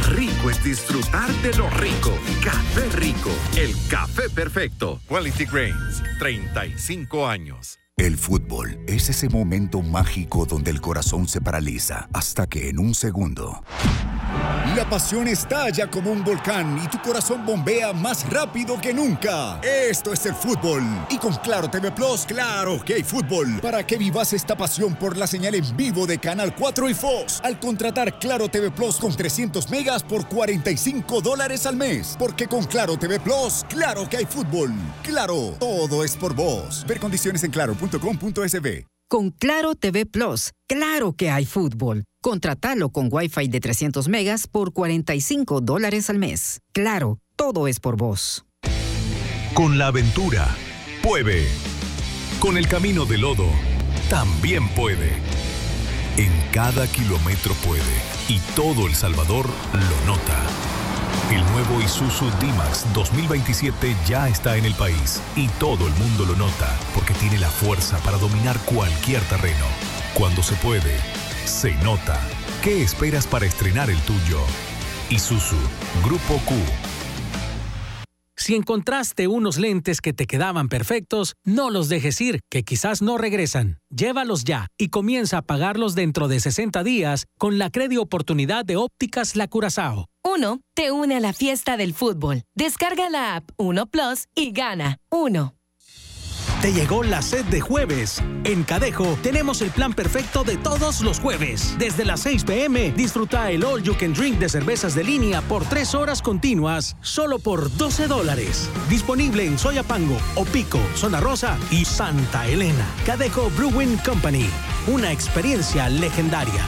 Rico es disfrutar de lo rico. Café Rico, el café perfecto. Quality Grains, 35 años. El fútbol es ese momento mágico donde el corazón se paraliza hasta que en un segundo la pasión estalla como un volcán y tu corazón bombea más rápido que nunca. Esto es el fútbol. Y con Claro TV Plus, claro que hay fútbol. Para que vivas esta pasión por la señal en vivo de Canal 4 y Fox. Al contratar Claro TV Plus con 300 megas por $45 al mes. Porque con Claro TV Plus, claro que hay fútbol. Claro, todo es por vos. Ver condiciones en claro.com.sb. Con Claro TV Plus, claro que hay fútbol. Contratalo con Wi-Fi de 300 megas por $45 al mes. Claro, todo es por vos. Con la aventura, puede. Con el camino de lodo, también puede. En cada kilómetro puede. Y todo El Salvador lo nota. El nuevo Isuzu D-Max 2027 ya está en el país. Y todo el mundo lo nota, porque tiene la fuerza para dominar cualquier terreno. Cuando se puede, se nota. ¿Qué esperas para estrenar el tuyo? Isuzu, Grupo Q. Si encontraste unos lentes que te quedaban perfectos, no los dejes ir, que quizás no regresan. Llévalos ya y comienza a pagarlos dentro de 60 días con la Credioportunidad de Ópticas La Curazao. Uno te une a la fiesta del fútbol. Descarga la app Uno Plus y gana Uno. Te llegó la sed de jueves. En Cadejo tenemos el plan perfecto de todos los jueves. Desde las 6 p.m. disfruta el All You Can Drink de cervezas de línea por 3 horas continuas, solo por $12. Disponible en Soyapango, Opico, Zona Rosa y Santa Elena. Cadejo Brewing Company. Una experiencia legendaria.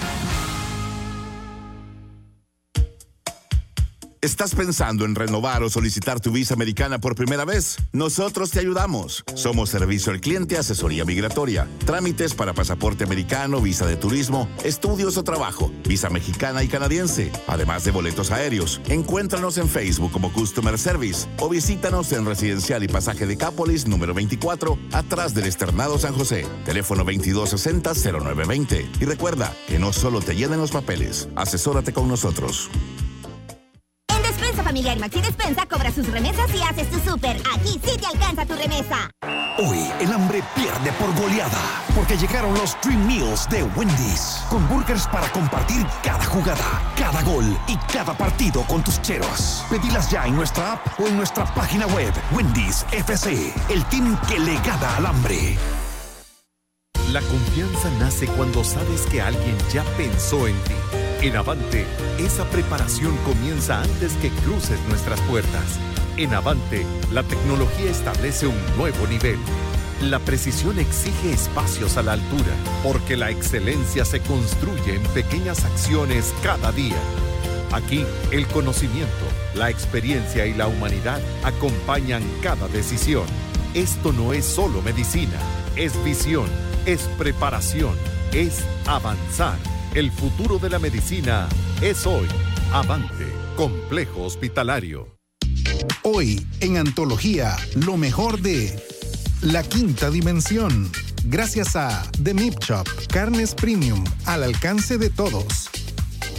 ¿Estás pensando en renovar o solicitar tu visa americana por primera vez? Nosotros te ayudamos. Somos servicio al cliente, asesoría migratoria, trámites para pasaporte americano, visa de turismo, estudios o trabajo, visa mexicana y canadiense, además de boletos aéreos. Encuéntranos en Facebook como Customer Service o visítanos en Residencial y Pasaje de Cápolis, número 24, atrás del Externado San José. Teléfono 2260-0920. Y recuerda que no solo te llenen los papeles, asesórate con nosotros. Familiar Maxi Despensa cobra sus remesas y haces tu súper. Aquí sí te alcanza tu remesa. Hoy el hambre pierde por goleada, porque llegaron los Dream Meals de Wendy's, con burgers para compartir cada jugada, cada gol y cada partido con tus cheros. Pedilas ya en nuestra app o en nuestra página web. Wendy's FC, el team que le gana al hambre. La confianza nace cuando sabes que alguien ya pensó en ti. En Avante, esa preparación comienza antes que cruces nuestras puertas. En Avante, la tecnología establece un nuevo nivel. La precisión exige espacios a la altura, porque la excelencia se construye en pequeñas acciones cada día. Aquí, el conocimiento, la experiencia y la humanidad acompañan cada decisión. Esto no es solo medicina, es visión, es preparación, es avanzar. El futuro de la medicina es hoy. Avante, Complejo Hospitalario. Hoy, en Antología, lo mejor de La Quinta Dimensión. Gracias a The Meat Shop, carnes premium al alcance de todos.